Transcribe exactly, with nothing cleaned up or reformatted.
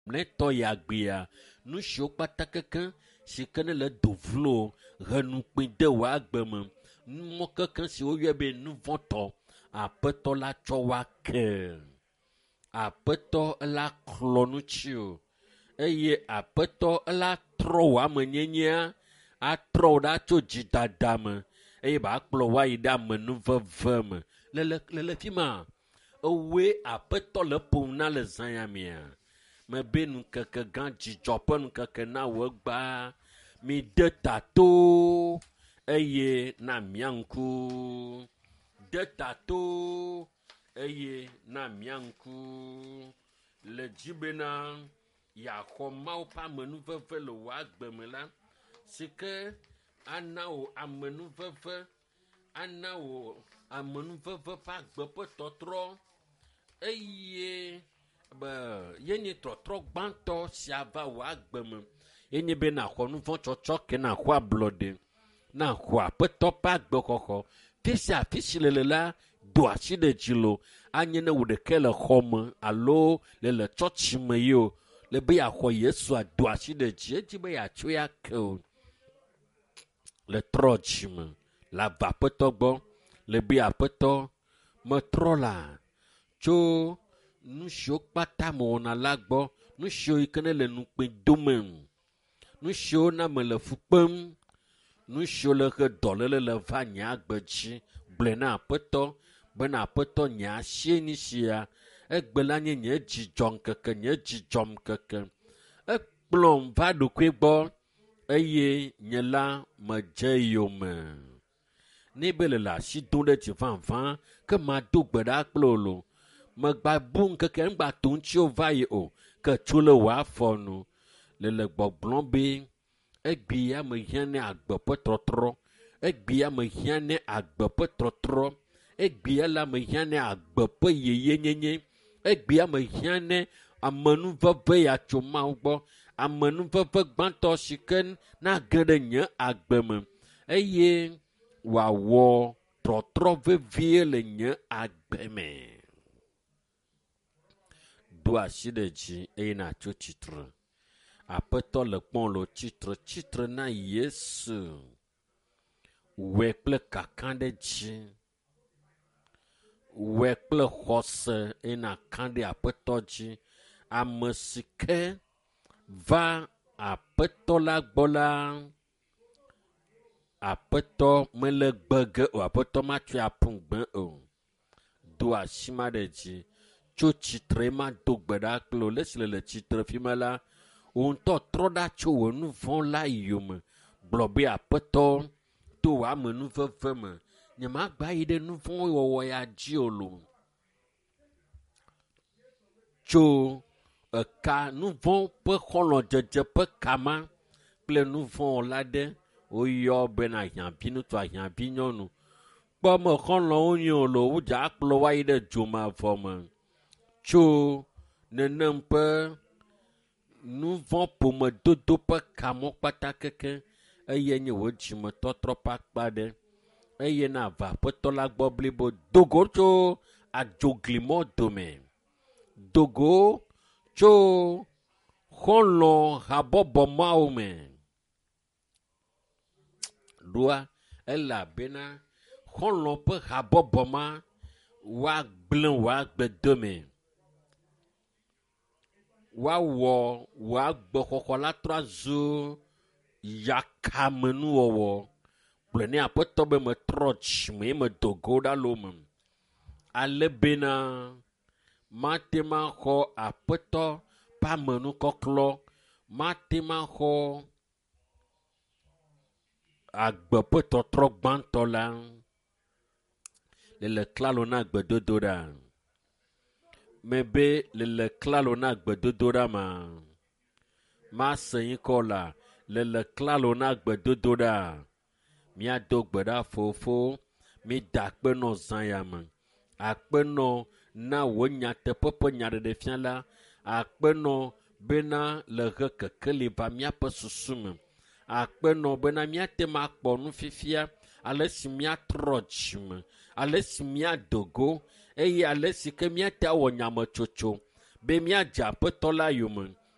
neto ya gbia nu si wo kpata kekeŋ si ke ne le do vlo he nu kpi de wo agbe me nu mo kekeŋ si woyɔ be nu vɔ̃ tɔ aƒetɔ la tsɔ wa ke aƒetɔ la klɔ nu tsi o eye aƒetɔ la trɔ wo ame nyenyea atrɔ wo ɖa tso dzidada me eye ba kplɔ wa yi ɖe ame nu veve me le le le le fi ma ewoe aƒetɔ le ƒom na le zã ya mea mebe nukeke gã dzidzɔ ƒe nukeke na wo gba mi de ta to eye na mia ŋku de ta to eye na mia ŋku le dzi bena yaxɔ mawo ƒe amenuveve le wo agbe me la si ke ana wo amenuveve ana wo amenuveve ƒe agbe ƒe tɔtrɔ eye be yenye trɔtrɔ gbãtɔ sia va wo agbe me yenye be naxɔ nu vɔ̃ tsɔtsɔ ke naxɔ ablɔɖe naxɔ aƒetɔ ƒe agbexɔxɔ fi sia afi si le le la do asi ɖe dzi lo anye ne wo ɖeke le xɔ me alo le le tsɔtsi me yi o le be yaxɔ yesua do asi ɖe dzi edzi be yatso ya ke o le trɔ dzi me le ava aƒetɔ gbɔ le be aƒetɔ metrɔ la tso nu siwo kpata me wɔna la gbɔ nu siwo yi ke ne le nukpe dome nu siwo na me le fu kpem nu siwo le he dɔléle le va nye agbe dzi gblɔe na aƒetɔ bena aƒetɔ nye asie ni sia egbe la nye nye dzidzɔ ŋkeke nye dzidzɔ ŋkeke ekplɔm va ɖokui gbɔ eye nye la medze yome ne be le le asi dom ɖe dzi vavã ke mado gbe ɖa kple wo lo megba bu ŋkeke ŋgba to ŋutsiwo va yi o ke tso le wò afɔ nu le le gbɔgblɔm be egbi ya me hiã ne agbe ƒe trɔtrɔ egbi ya me hiã ne agbe ƒe trɔtrɔ egbi ya la me hiã ne agbe ƒe yeye nyenye egbi ya me hiã ne amenuveve ya tso Mawu gbɔ amenuveve gbãtɔ si ke na ge ɖe nye agbe me eye wòawɔ trɔtrɔ vevie le nye agbe me. Do asi ɖe dzi eye natso tsitre aƒetɔ le kpɔm le tsitre tsitre na Yesu wɔe kple kaka ɖe dzi wɔe kple xɔse eye naka ɖe aƒetɔ dzi ame si ke va aƒetɔ la gbɔ la aƒetɔ mele gbe ge o aƒetɔ matsɔe aƒu gbe o do asi ma ɖe dzi tso tsitre ma do gbe ɖa kple o le si le le tsitre fi ma la wo ŋutɔ trɔ ɖa tso wò nu vɔ̃ la yome gblɔ be aƒetɔ to wò ame nuveve me nye magba yi ɖe nu vɔ̃ wɔwɔ ya dzi o lo tso eka nu vɔ̃ ƒe xɔlɔ dzedze ƒe kama kple nu vɔ̃ la ɖe woyɔ bena hiãvi ŋutsu hiãvi nyɔnu kpɔ me xɔlɔwo nye o lo wodze akplɔ wa yi ɖe dzomavɔ me tso nenem ƒe nu vɔ̃ ƒomedodo ƒe kamɔ kpata keke eye nye wò dzimetɔtrɔ ƒe akpa ɖe eye na va aƒetɔ la gbɔ blibo dogo tso adzoglimɔ dome dogo tso xɔlɔ habɔbɔ mawo me ɖoa elabena xɔlɔ ƒe habɔbɔ ma woagblẽ wò agbedome woawɔ wò agbexɔxɔ la trɔ azu yakamenuwɔwɔ gblɔ ne aƒetɔ be metrɔ dzi me medo go ɖa lo me ale bena mate maxɔ aƒetɔ ƒe amenukɔklɔ mate maxɔ agbe ƒe tɔtrɔ gbãtɔ la le le klalo na gbedodo ɖa mebe le le klalo na gbedodo ɖa ma maseyi kɔ la le le klalo na gbedodo ɖa miado gbe ɖa fofo mi da akpenɔ zã ya me akpenɔ na wò nyateƒe ƒe nyaɖeɖe fia la akpenɔ bena le he kekeli va míaƒe susu me akpenɔ bena míate ma kpɔ nu fifia ale si míatrɔ dzime ale si míadogo eye ale si ke míate awɔ nyametsotso be míadze aƒetɔ la yome